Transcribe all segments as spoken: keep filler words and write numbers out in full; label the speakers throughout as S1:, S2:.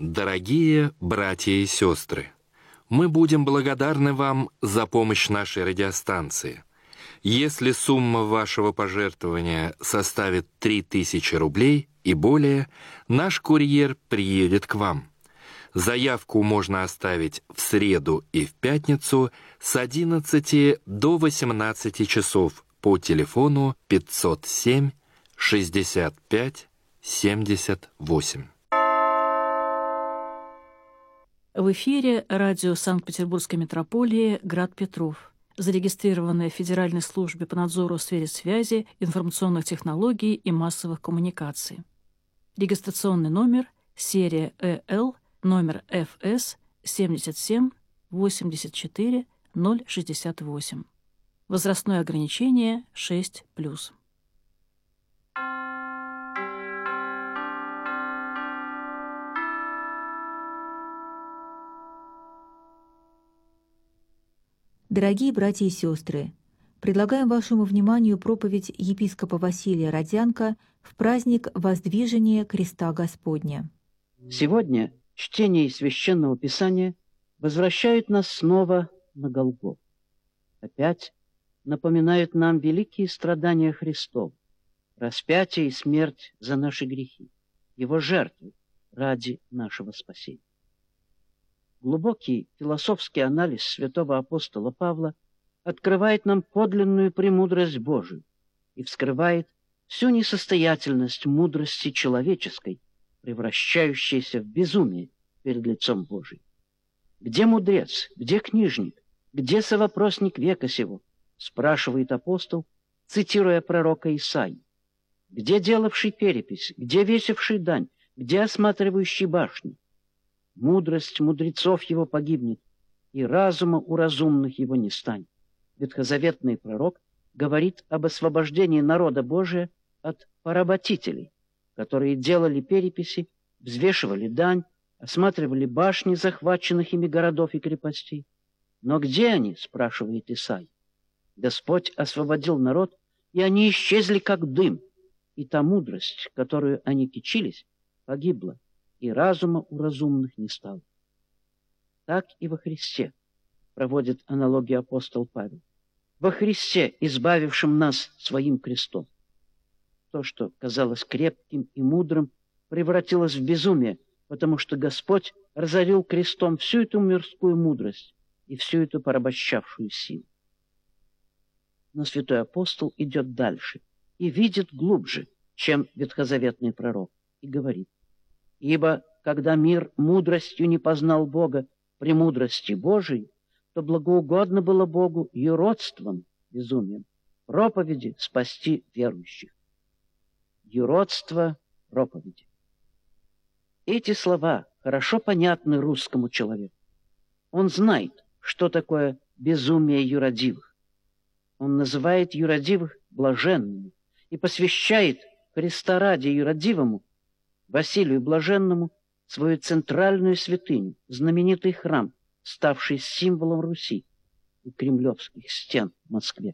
S1: Дорогие братья и сестры, мы будем благодарны вам за помощь нашей радиостанции. Если сумма вашего пожертвования составит три тысячи рублей и более, наш курьер приедет к вам. Заявку можно оставить в среду и в пятницу с одиннадцати до восемнадцати часов по телефону пятьсот семь шестьдесят пять семьдесят восемь.
S2: В эфире радио Санкт-Петербургской метрополии «Град Петров», зарегистрированное в Федеральной службе по надзору в сфере связи, информационных технологий и массовых коммуникаций. Регистрационный номер, серия ЭЛ, номер эф эс семьдесят семь восемьдесят четыре ноль шестьдесят восемь. Возрастное ограничение шесть плюс.
S3: Дорогие братья и сестры, предлагаем вашему вниманию проповедь епископа Василия Родзянко в праздник Воздвижения Креста Господня.
S4: Сегодня чтение Священного Писания возвращают нас снова на Голгофу. Опять напоминают нам великие страдания Христова, распятие и смерть за наши грехи, Его жертву ради нашего спасения. Глубокий философский анализ святого апостола Павла открывает нам подлинную премудрость Божию и вскрывает всю несостоятельность мудрости человеческой, превращающейся в безумие перед лицом Божиим. «Где мудрец? Где книжник? Где совопросник века сего?» — спрашивает апостол, цитируя пророка Исаии. «Где делавший перепись? Где весивший дань? Где осматривающий башни? Мудрость мудрецов его погибнет, и разума у разумных его не станет». Ветхозаветный пророк говорит об освобождении народа Божия от поработителей, которые делали переписи, взвешивали дань, осматривали башни захваченных ими городов и крепостей. «Но где они?» — спрашивает Исаия. Господь освободил народ, и они исчезли, как дым, и та мудрость, которую они кичились, погибла, и разума у разумных не стало. Так и во Христе, проводит аналогию апостол Павел. Во Христе, избавившем нас своим крестом. То, что казалось крепким и мудрым, превратилось в безумие, потому что Господь разорил крестом всю эту мирскую мудрость и всю эту порабощавшую силу. Но святой апостол идет дальше и видит глубже, чем ветхозаветный пророк, и говорит: «Ибо когда мир мудростью не познал Бога при мудрости Божией, то благоугодно было Богу юродством, безумием, проповеди спасти верующих». Юродство проповеди. Эти слова хорошо понятны русскому человеку. Он знает, что такое безумие юродивых. Он называет юродивых блаженными и посвящает Христа ради юродивому Василию Блаженному свою центральную святыню, знаменитый храм, ставший символом Руси у кремлевских стен в Москве.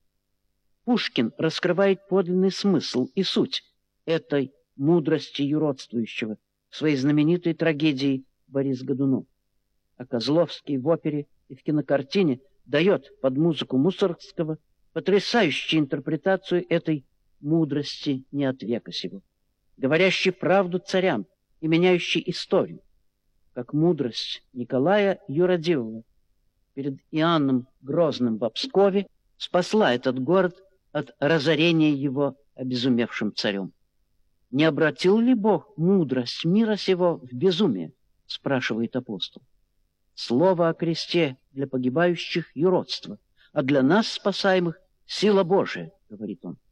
S4: Пушкин раскрывает подлинный смысл и суть этой мудрости юродствующего в своей знаменитой трагедии «Борис Годунов». А Козловский в опере и в кинокартине дает под музыку Мусоргского потрясающую интерпретацию этой мудрости не от века сего, говорящей правду царям и меняющей историю, как мудрость Николая Юродивого перед Иоанном Грозным в Пскове спасла этот город от разорения его обезумевшим царем. «Не обратил ли Бог мудрость мира сего в безумие?» — спрашивает апостол. Слово о кресте для погибающих — юродство, а для нас, спасаемых, — сила Божия, — говорит он.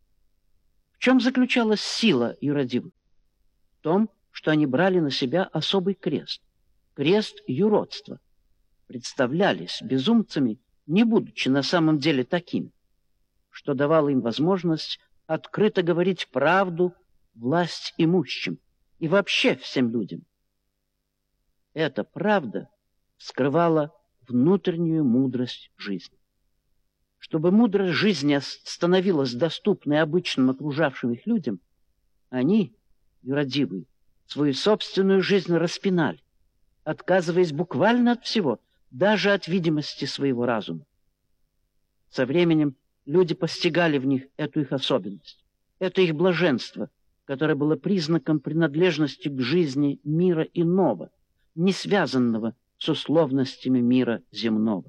S4: В чем заключалась сила юродивых? В том, что они брали на себя особый крест, крест юродства, представлялись безумцами, не будучи на самом деле такими, что давало им возможность открыто говорить правду власть имущим и вообще всем людям. Эта правда скрывала внутреннюю мудрость жизни. Чтобы мудрость жизни становилась доступной обычным окружавшим их людям, они, юродивые, свою собственную жизнь распинали, отказываясь буквально от всего, даже от видимости своего разума. Со временем люди постигали в них эту их особенность, это их блаженство, которое было признаком принадлежности к жизни мира иного, не связанного с условностями мира земного.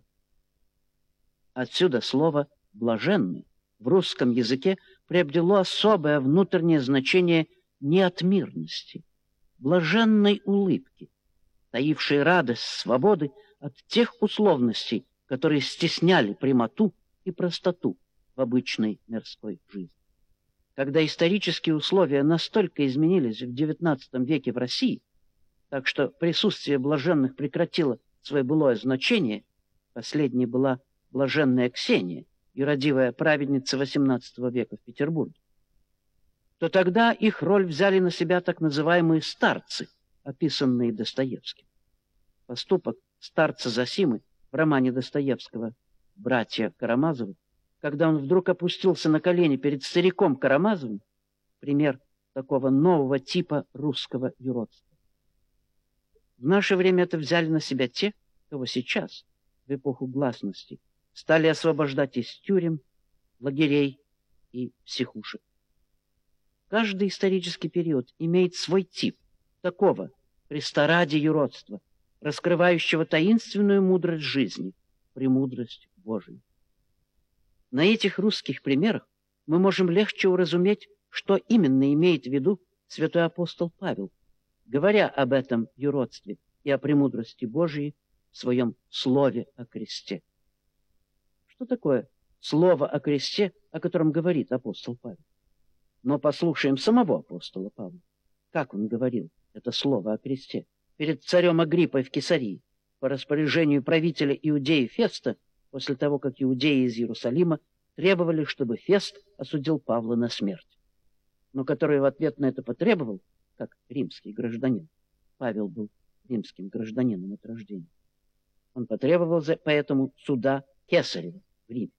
S4: Отсюда слово «блаженный» в русском языке приобрело особое внутреннее значение неотмирности, блаженной улыбки, таившей радость свободы от тех условностей, которые стесняли прямоту и простоту в обычной мирской жизни. Когда исторические условия настолько изменились в девятнадцатом веке в России, так что присутствие блаженных прекратило свое былое значение, последней была блаженная Ксения, юродивая праведница восемнадцатого века в Петербурге, то тогда их роль взяли на себя так называемые старцы, описанные Достоевским. Поступок старца Зосимы в романе Достоевского «Братья Карамазовы», когда он вдруг опустился на колени перед стариком Карамазовым, пример такого нового типа русского юродства. В наше время это взяли на себя те, кого сейчас, в эпоху гласности, стали освобождать из тюрем, лагерей и психушек. Каждый исторический период имеет свой тип такого престоради юродства, раскрывающего таинственную мудрость жизни, премудрость Божию. На этих русских примерах мы можем легче уразуметь, что именно имеет в виду святой апостол Павел, говоря об этом юродстве и о премудрости Божией в своем слове о кресте. Что такое слово о кресте, о котором говорит апостол Павел? Но послушаем самого апостола Павла. Как он говорил это слово о кресте перед царем Агриппой в Кесарии по распоряжению правителя Иудеи Феста, после того, как иудеи из Иерусалима требовали, чтобы Фест осудил Павла на смерть, но который в ответ на это потребовал, как римский гражданин. Павел был римским гражданином от рождения. Он потребовал за, поэтому суда Кесарева в Риме.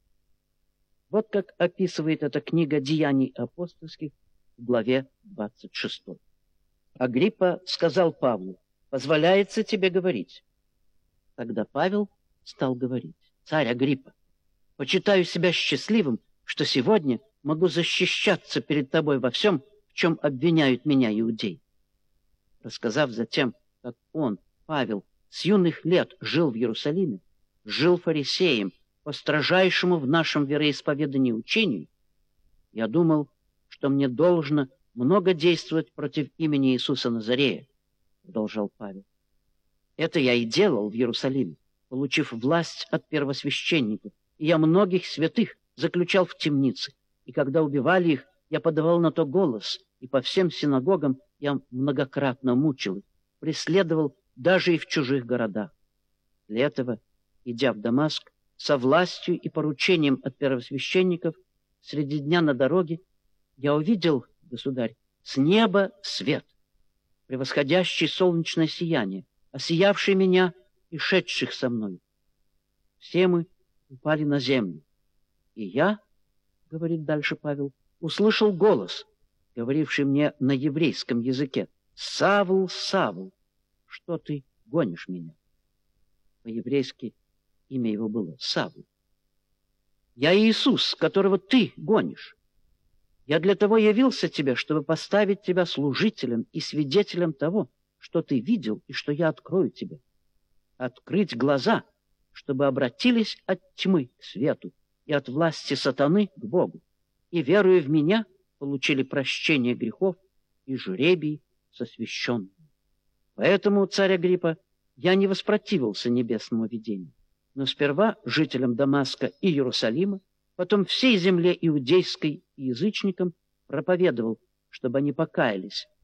S4: Вот как описывает эта книга «Деяний апостольских» в главе двадцать шестой. Агриппа сказал Павлу: «Позволяется тебе говорить». Тогда Павел стал говорить: «Царь Агриппа, почитаю себя счастливым, что сегодня могу защищаться перед тобой во всем, в чем обвиняют меня иудеи». Рассказав затем, как он, Павел, с юных лет жил в Иерусалиме, жил фарисеем по строжайшему в нашем вероисповедании учению, я думал, что мне должно много действовать против имени Иисуса Назарея, продолжал Павел. Это я и делал в Иерусалиме, получив власть от первосвященников, и я многих святых заключал в темницы, и когда убивали их, я подавал на то голос, и по всем синагогам я многократно мучил их, преследовал даже и в чужих городах. Для этого, идя в Дамаск, со властью и поручением от первосвященников, среди дня на дороге, я увидел, государь, с неба свет, превосходящий солнечное сияние, осиявший меня и шедших со мной. Все мы упали на землю. И я, говорит дальше Павел, услышал голос, говоривший мне на еврейском языке: «Савл, Савл, что ты гонишь меня?» По-еврейски имя его было Савл. «Я Иисус, которого ты гонишь. Я для того явился тебе, чтобы поставить тебя служителем и свидетелем того, что ты видел и что я открою тебе. Открыть глаза, чтобы обратились от тьмы к свету и от власти сатаны к Богу, и, веруя в меня, получили прощение грехов и жребий с освященным. Поэтому, царь Агриппа, я не воспротивился небесному видению, но сперва жителям Дамаска и Иерусалима, потом всей земле иудейской и язычникам проповедовал, чтобы они покаялись